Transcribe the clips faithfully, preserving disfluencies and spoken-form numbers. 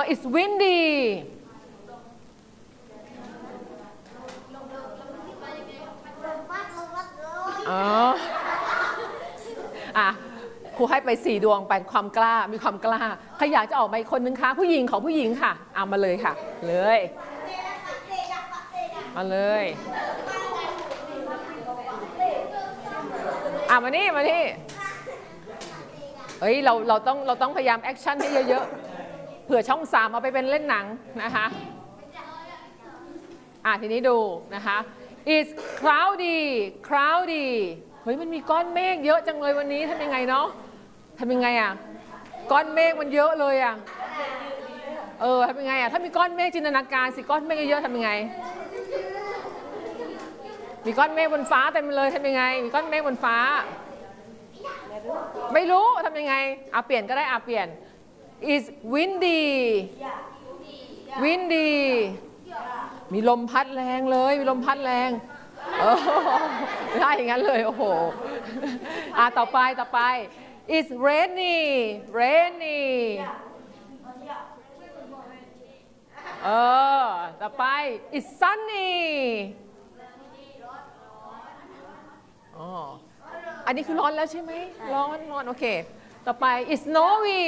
it's windy อ๋ออ่ะครูให้ไปสี่ดวงไปความกล้ามีความกล้าใครอยากจะออกมาอีกคนนึงคะผู้หญิงของผู้หญิงค่ะเอามาเลยค่ะเลยมาเลยอ่ะมานี่มานี่เฮ้ยเราเราต้องเราต้องพยายามแอคชั่นให้เยอะๆเผื่อช่องสามเอาไปเป็นเล่นหนังนะคะอ่ะทีนี้ดูนะคะ it's cloudy cloudy เฮ้ยมันมีก้อนเมฆเยอะจังเลยวันนี้ทำยังไงเนาะทำยังไงอ่ะก้อนเมฆมันเยอะเลยอ่ะเออทำยังไงอ่ะถ้ามีก้อนเมฆจินตนาการสิก้อนเมฆเยอะๆทำยังไงมีก้อนเมฆบนฟ้าเต็มเลยทำยังไงมีก้อนเมฆบนฟ้าไม่รู้ทำยังไงอ่ะเปลี่ยนก็ได้อ่ะเปลี่ยน is windy windy มีลมพัดแรงเลยมีลมพัดแรงเออไม่ได้อย่างนั้นเลยโอ้โหอ่ะต่อไปต่อไป is rainy rainy เออต่อไป is sunny อ๋ออันนี้คือร้อนแล้วใช่ไหมร้อนร้อนโอเคต่อไป is snowy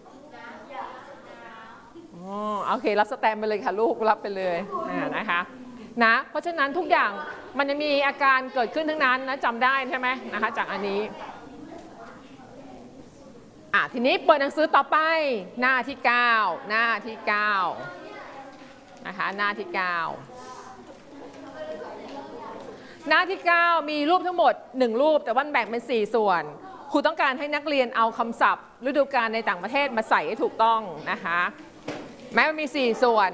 อ๋อโอเครับสแตมป์ไปเลยค่ะลูกรับไปเลยนะคะนะเพราะฉะนั้นทุกอย่างมันจะมีอาการเกิดขึ้นทั้งนั้นนะจำได้ใช่ไหมนะคะจากอันนี้อ่ะทีนี้เปิดหนังสือต่อไปหน้าที่เก้าหน้าที่เก้านะคะหน้าที่เก้าหน้าที่เก้ามีรูปทั้งหมดหนึ่งรูปแต่ว่าแบ่งเป็นสี่ส่วนครูต้องการให้นักเรียนเอาคำศัพท์ฤดูกาลในต่างประเทศมาใส่ให้ถูกต้องนะคะแม้มันมีสี่ส่วน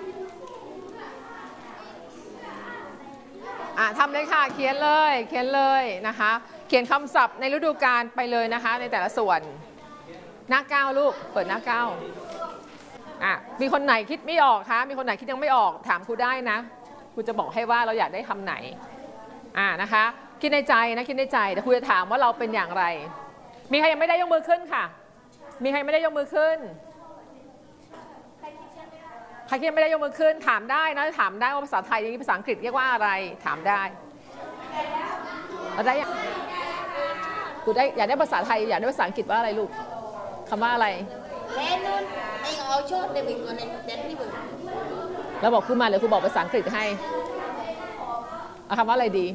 อ่ะทำเลยค่ะเขียนเลยเขียนเลยนะคะเขียนคำศัพท์ในฤดูกาลไปเลยนะคะในแต่ละส่วนหน้าเก้าลูกเปิดหน้าเก้าอ่ะมีคนไหนคิดไม่ออกคะมีคนไหนคิดยังไม่ออกถามครูได้นะครูจะบอกให้ว่าเราอยากได้คำไหนอ่านะคะคิดในใจนะคิดในใจแต่ครูจะถามว่าเราเป็นอย่างไรมีใครยังไม่ได้ยกมือขึ้นค่ะมีใครไม่ได้ยกมือขึ้นใครที่ยังไม่ได้ยกมือขึ้นถามได้นะถามได้ว่าภาษาไทยอย่างนี้ภาษาอังกฤษเรียกว่าอะไรถามได้เราได้ครูได้อยากได้ภาษาไทยอยากได้ภาษาอังกฤษว่าอะไรลูกคำว่าอะไรแล้วบอกครูมาเลยครูบอกภาษาอังกฤษให้เอาคำว่าอะไรดี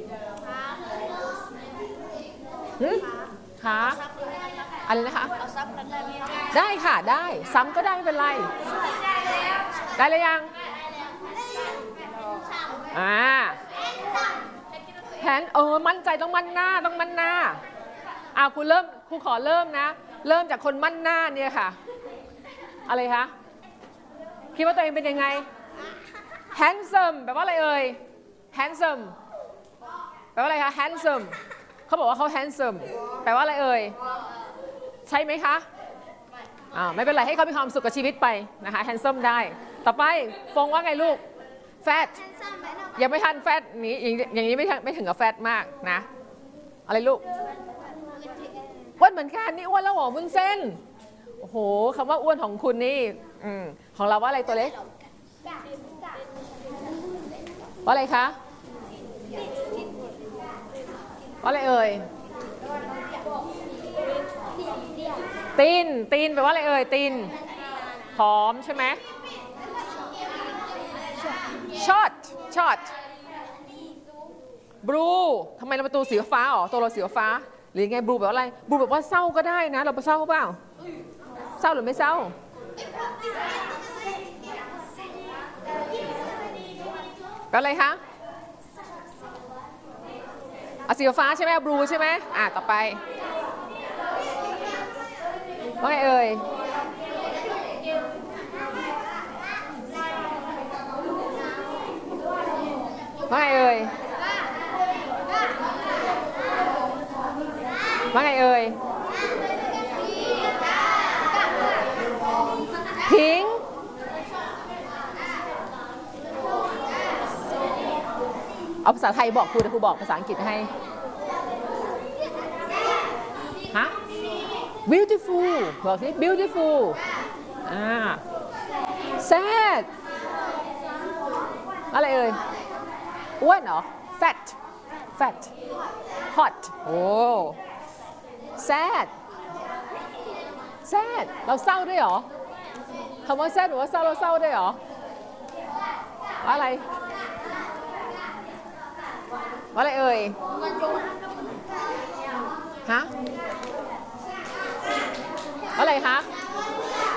คะอะไรนะคะได้ค่ะได้ซ้ำก็ได้ไม่เป็นไรได้เลยยังอ่าแทนเออมั่นใจต้องมั่นหน้าต้องมั่นหน้าอ่าครูเริ่มครูขอเริ่มนะเริ่มจากคนมั่นหน้าเนี่ยค่ะอะไรคะคิดว่าตัวเองเป็นยังไง handsome แปลว่าอะไรเอ่ย handsome แปลว่าอะไรคะ handsome เขาบอกว่าเขา handsome แปลว่าอะไรเอ่ยใช่ไหมคะอ่าไม่เป็นไรให้เขามีความสุขกับชีวิตไปนะคะ handsome ได้ต่อไปฟงว่าไงลูก fat ยังไม่ทัน fat นี้อย่างนี้ไม่ไม่ถึงกับ fat มากนะอะไรลูกอ้วนเหมือนกันนี่อ้วนแล้วหรอวุ้นเส้นโอ้โหคำว่าอ้วนของคุณนี่อืมของเราว่าอะไรตัวเล็กว่าอะไรคะว่าอะไรเอ่ยตีนตีนแปลว่าอะไรเอ่ยตีนผอมใช่ไหมช็อตช็อตบลูทำไมเราประตูสีฟ้าอ๋อตัวเราสีฟ้าหรือไงบลูแบบอะไรบลูแบบว่าเศร้าก็ได้นะเราไปเศร้าเปล่าเศร้าหรือไม่เศร้าก็อะไรคะเอาสีฟ้าใช่ไหมบลูใช่ไหมอ่ะต่อไปว่าไงเอ่ยว่าไงเอ่ยว่าไงเอ่ยพิงเอาภาษาไทยบอกครูแต่ครูบอกภาษาอังกฤษให้ฮะ beautiful บอกสิ beautiful อ่า sad อะไรเอ่ยอ้วนเหรอ fat fat hot โอ้ sad sad เราเศร้าด้วยเหรอคำว่า sad หรือว่าเศร้าเราเศร้าด้วยเหรออะไรอะไรเอ่ยฮะอะไรคะ